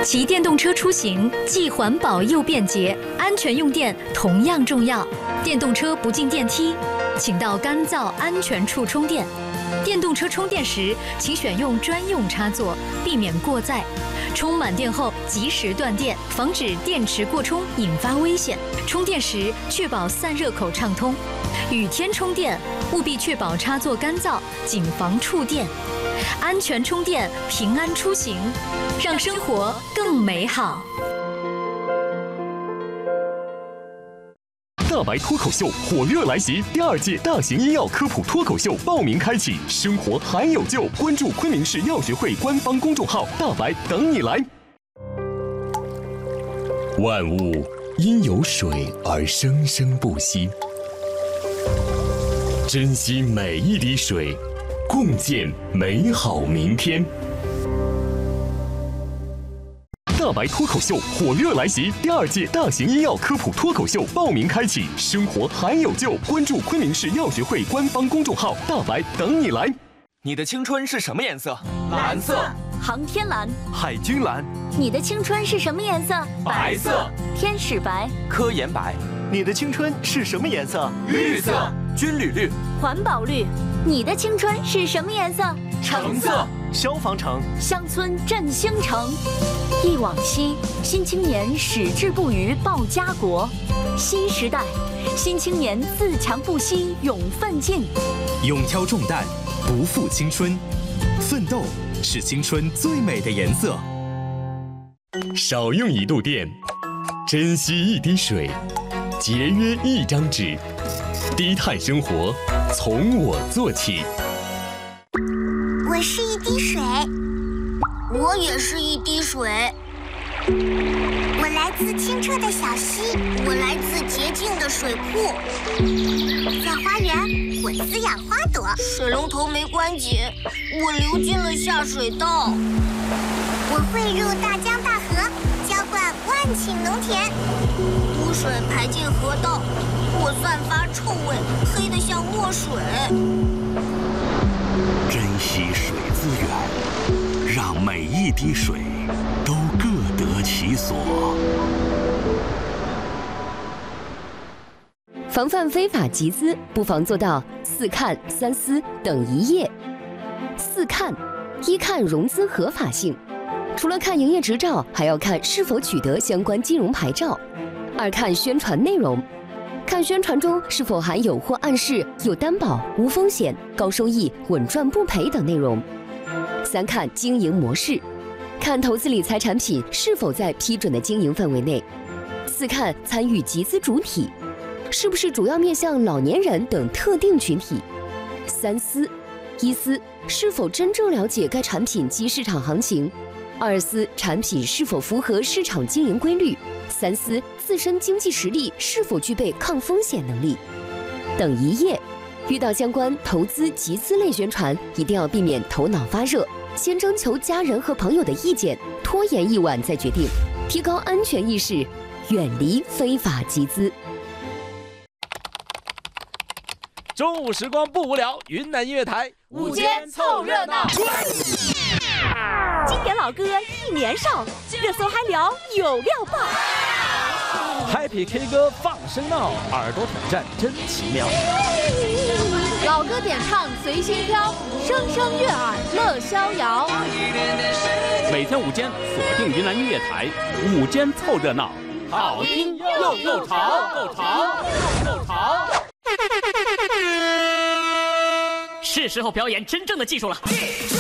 骑电动车出行既环保又便捷，安全用电同样重要。电动车不进电梯，请到干燥安全处充电。电动车充电时，请选用专用插座，避免过载。充满电后及时断电，防止电池过充引发危险。充电时确保散热口畅通。雨天充电务必确保插座干燥，谨防触电。安全充电，平安出行，让生活更美好。 大白脱口秀火热来袭，第2届大型医药科普脱口秀报名开启，生活还有救！关注昆明市药学会官方公众号“大白”，等你来。万物因有水而生生不息，珍惜每一滴水，共建美好明天。大白脱口秀火热来袭，第2届大型医药科普脱口秀报名开启，生活还有救！关注昆明市药学会官方公众号“大白”，等你来。 你的青春是什么颜色？蓝色。 航天蓝。 海军蓝。 你的青春是什么颜色？ 白色。 天使白。 科研白。 你的青春是什么颜色？ 绿色。军旅绿。 环保绿。你的青春是什么颜色？ 橙色。 消防橙。 乡村振兴城。忆往昔，新青年矢志不渝报家国。新时代，新青年自强不息勇奋进。 勇挑重担，不负青春。奋斗是青春最美的颜色。 少用1度电，珍惜1滴水，节约1张纸，低碳生活从我做起。 我是一滴水，我也是一滴水。我来自清澈的小溪，我来自洁净的水库。在花园，我滋养花朵。水龙头没关紧，我流进了下水道。我汇入大江大河，浇灌万顷农田。污水排进河道，我散发臭味，黑得像墨水。 珍惜水资源，让每一滴水都各得其所。 防范非法集资，不妨做到4看3思等一页。4看：一看融资合法性，除了看营业执照，还要看是否取得相关金融牌照。2看宣传内容，看宣传中是否含有或暗示有担保、无风险、高收益、稳赚不赔等内容。3看经营模式，看投资理财产品是否在批准的经营范围内。4看参与集资主体，是不是主要面向老年人等特定群体。3思：一思是否真正了解该产品及市场行情；2思产品是否符合市场经营规律；3思自身经济实力是否具备抗风险能力。等一页。遇到相关投资集资类宣传，一定要避免头脑发热，先征求家人和朋友的意见，拖延1晚再决定，提高安全意识，远离非法集资。 中午时光不无聊，云南音乐台午间凑热闹。 经典老歌一年少，热搜嗨聊有料爆。 Happy K 歌放声闹，耳朵挑战真奇妙。 老歌点唱随心飘，声声悦耳乐逍遥。 每天午间锁定云南音乐台，午间凑热闹， 好听又潮，够潮。 是时候表演真正的技术了。